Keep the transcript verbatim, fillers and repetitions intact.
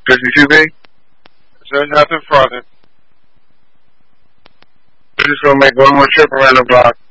fifty-two B? There's nothing further. We're just gonna make one more trip around the block.